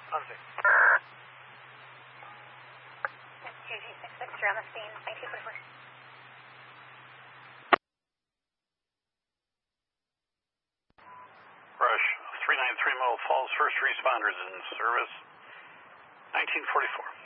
Positive. QG66, you're on the scene, 1944. Rush, 393 Mill Falls, first responders in service, 1944.